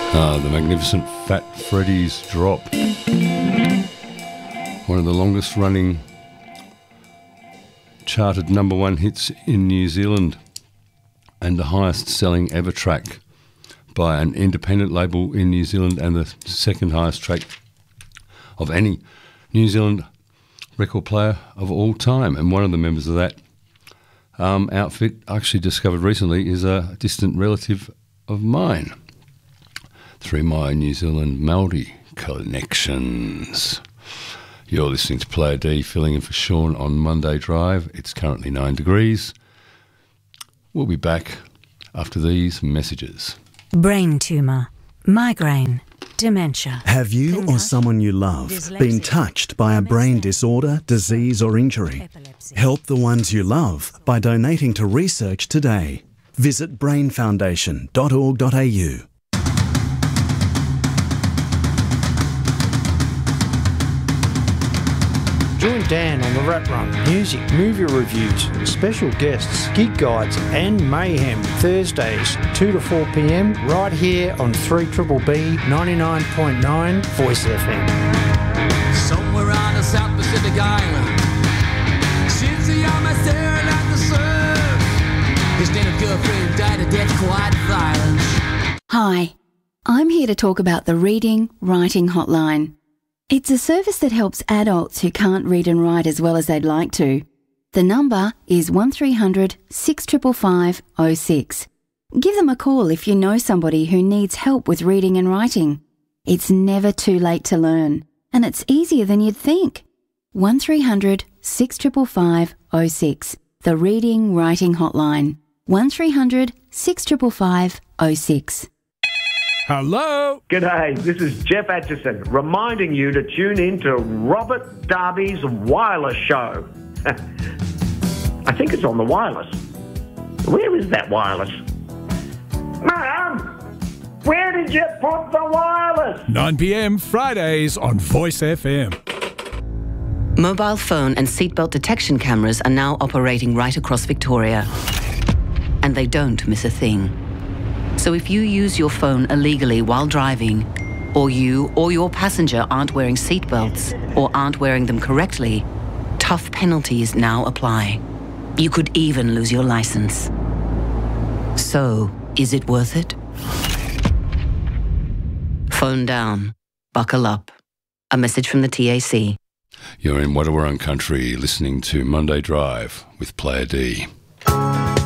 The magnificent Fat Freddy's Drop. One of the longest running charted number one hits in New Zealand and the highest selling ever track by an independent label in New Zealand and the second highest track of any New Zealand record player of all time. And one of the members of that outfit I actually discovered recently is a distant relative of mine through my New Zealand Māori connections. You're listening to Player D, filling in for Sean on Monday Drive. It's currently 9 degrees. We'll be back after these messages. Brain tumour, migraine, dementia. Have you or someone you love been touched by a brain disorder, disease or injury? Help the ones you love by donating to research today. Visit brainfoundation.org.au. Join Dan on the Rat Run. Music, movie reviews, special guests, gig guides and mayhem. Thursdays 2 to 4 p.m. right here on 3BBB 99.9 Voice FM. Somewhere on a South Pacific island, Shinzayama staring at the surf. His native girlfriend died of death, quite violent. Hi, I'm here to talk about the Reading Writing Hotline. It's a service that helps adults who can't read and write as well as they'd like to. The number is 1300 655 06. Give them a call if you know somebody who needs help with reading and writing. It's never too late to learn, and it's easier than you'd think. 1300 655 06. The Reading Writing Hotline. 1300 655 06. Hello? G'day, this is Jeff Atchison, reminding you to tune in to Robert Darby's Wireless Show. I think it's on the wireless. Where is that wireless? Mum, where did you put the wireless? 9 p.m. Fridays on Voice FM. Mobile phone and seatbelt detection cameras are now operating right across Victoria. And they don't miss a thing. So if you use your phone illegally while driving, or you or your passenger aren't wearing seatbelts or aren't wearing them correctly, tough penalties now apply. You could even lose your license. So, is it worth it? Phone down. Buckle up. A message from the TAC. You're in Wadawurrung country listening to Monday Drive with Player D.